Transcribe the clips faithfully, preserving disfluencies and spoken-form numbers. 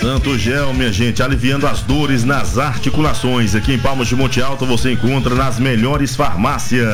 Santo Gel, minha gente, aliviando as dores nas articulações. Aqui em Palmas de Monte Alto você encontra nas melhores farmácias.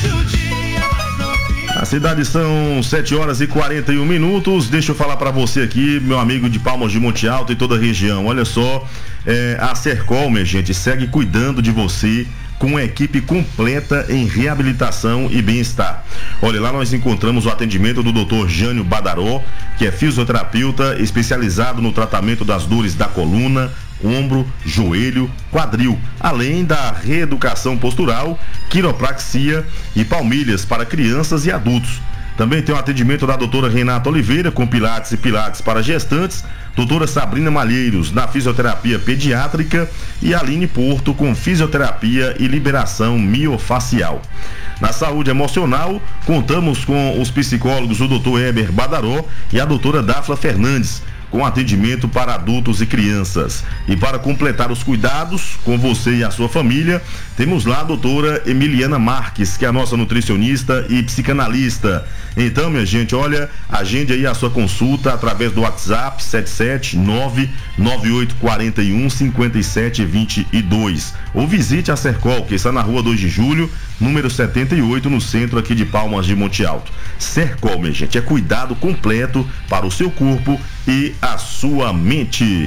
A cidade são sete horas e quarenta e um minutos. Deixa eu falar para você aqui, meu amigo de Palmas de Monte Alto e toda a região. Olha só, é, a Sercol, minha gente, segue cuidando de você com uma equipe completa em reabilitação e bem-estar. Olha, lá nós encontramos o atendimento do doutor Jânio Badaró, que é fisioterapeuta especializado no tratamento das dores da coluna, ombro, joelho, quadril, além da reeducação postural, quiropraxia e palmilhas para crianças e adultos. Também tem o atendimento da doutora Renata Oliveira, com pilates e pilates para gestantes, doutora Sabrina Malheiros, na fisioterapia pediátrica, e Aline Porto, com fisioterapia e liberação miofacial. Na saúde emocional, contamos com os psicólogos, o doutor Heber Badaró e a doutora Dafla Fernandes, com atendimento para adultos e crianças. E para completar os cuidados com você e a sua família, temos lá a doutora Emiliana Marques, que é a nossa nutricionista e psicanalista. Então, minha gente, olha, agende aí a sua consulta através do WhatsApp sete sete nove nove oito quatro um cinco sete dois dois, ou visite a Sercol, que está na rua dois de julho, número setenta e oito, no centro aqui de Palmas de Monte Alto. Sercol, minha gente, é cuidado completo para o seu corpo e a sua mente.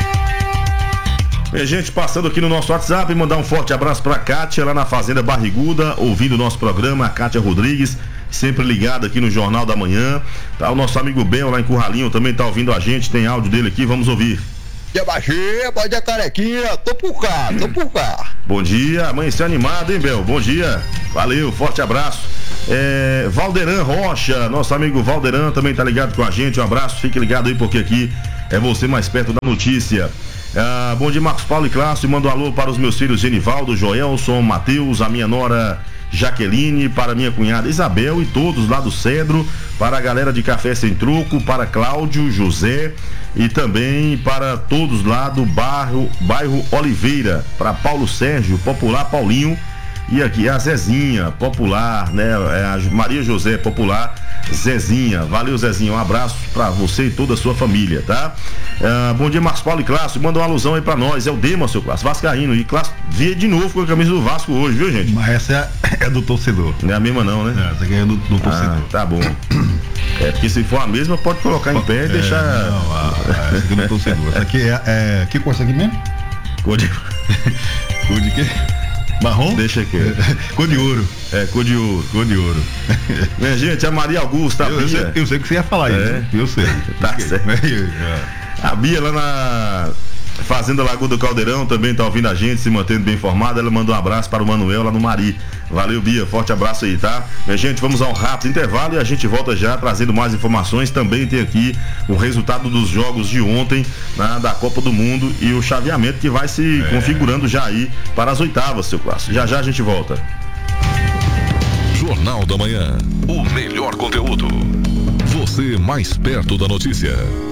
Minha gente, passando aqui no nosso WhatsApp, mandar um forte abraço para a Kátia, lá na Fazenda Barriguda, ouvindo o nosso programa, a Kátia Rodrigues, sempre ligada aqui no Jornal da Manhã. Tá o nosso amigo Bel lá em Curralinho, também tá ouvindo a gente, tem áudio dele aqui, vamos ouvir. Bom dia, Baixinha, bom dia, Carequinha, tô por cá, tô por cá. Bom dia, amanheceu animado, hein, Bel? Bom dia, valeu, forte abraço. É, Valderan Rocha, nosso amigo Valderan também tá ligado com a gente, um abraço, fique ligado aí porque aqui é você mais perto da notícia. Ah, bom dia, Marcos Paulo e Clássico, mando um alô para os meus filhos Genivaldo, Joelson, Matheus, a minha nora Jaqueline, para minha cunhada Isabel e todos lá do Cedro, para a galera de Café Sem Troco, para Cláudio, José e também para todos lá do bairro, bairro Oliveira, para Paulo Sérgio, Popular Paulinho, e aqui a Zezinha, Popular, né? É a Maria José, Popular, Zezinha. Valeu, Zezinha, um abraço pra você e toda a sua família, tá? Ah, bom dia, Marcos Paulo e Clássico, manda uma alusão aí pra nós, é o Dema, seu Clássico, vascaíno, e Clássico veio de novo com a camisa do Vasco hoje, viu, gente? Mas essa é, é do torcedor. Não é a mesma não, né? Não, essa aqui é do, do torcedor. Ah, tá bom. É, porque se for a mesma, pode colocar em pé e é, deixar... Não, a, a, essa aqui é do torcedor. Essa aqui é, é... que cor é essa aqui mesmo? Cor de... cor de quê? Marrom? Deixa aqui. Cor de ouro. É, cor de ouro, cor de ouro. Minha gente, a Maria Augusta, a eu, Bia. Eu sei, eu sei que você ia falar é. isso. Eu sei. Tá certo. A Bia lá na Fazenda Lagoa do Caldeirão também tá ouvindo a gente, se mantendo bem informada. Ela mandou um abraço para o Manuel lá no Mari. Valeu, Bia, forte abraço aí, tá? Minha gente, vamos a um rápido intervalo e a gente volta já trazendo mais informações. Também tem aqui o resultado dos jogos de ontem, né, da Copa do Mundo e o chaveamento que vai se é. configurando já aí para as oitavas, seu Clássico. Já já a gente volta. Jornal da Manhã, o melhor conteúdo. Você mais perto da notícia.